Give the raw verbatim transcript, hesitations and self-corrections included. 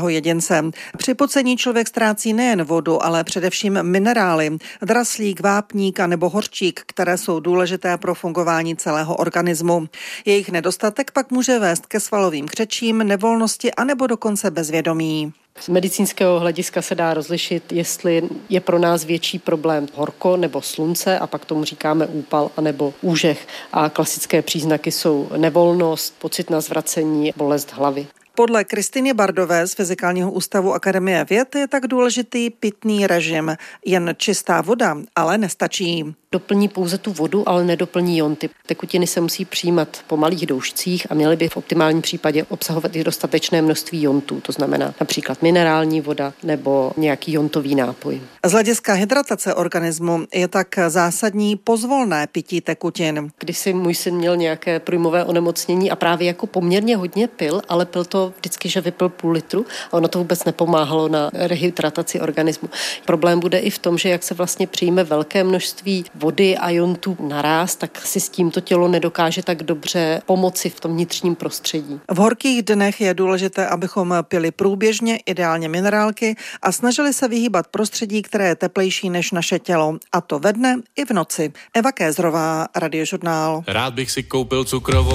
každého jedince. Při pocení člověk ztrácí nejen vodu, ale především minerály, draslík, vápník a nebo hořčík, které jsou důležité pro fungování celého organismu. Jejich nedostatek pak může vést ke svalovým křečím, nevolnosti a nebo dokonce bezvědomí. Z medicínského hlediska se dá rozlišit, jestli je pro nás větší problém horko nebo slunce a pak tomu říkáme úpal anebo úžeh. A klasické příznaky jsou nevolnost, pocit na zvracení, bolest hlavy. Podle Kristýny Bardové z Fyzikálního ústavu Akademie věd je tak důležitý pitný režim. Jen čistá voda ale nestačí. Doplní pouze tu vodu, ale nedoplní jonty. Tekutiny se musí přijímat po malých doušcích a měly by v optimálním případě obsahovat i dostatečné množství jontů, to znamená například minerální voda nebo nějaký jontový nápoj. Z hlediska hydratace organismu je tak zásadní pozvolné pití tekutin. Když si můj syn měl nějaké průjmové onemocnění a právě jako poměrně hodně pil, ale pil to vždycky, že vypil půl litru a ono to vůbec nepomáhalo na rehydrataci organismu. Problém bude i v tom, že jak se vlastně přijme velké množství vody a jontů naráz, tak si s tímto tělo nedokáže tak dobře pomoci v tom vnitřním prostředí. V horkých dnech je důležité, abychom pili průběžně, ideálně minerálky a snažili se vyhýbat prostředí, které je teplejší než naše tělo. A to ve dne i v noci. Eva Kézrová, Radiožurnál. Rád bych si koupil cukrovou